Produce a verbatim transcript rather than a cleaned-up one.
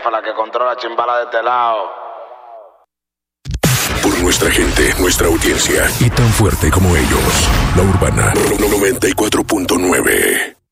jefa, la que controla chimbala de este lado. Por nuestra gente, nuestra audiencia y tan fuerte como ellos. La Urbana noventa y cuatro punto nueve.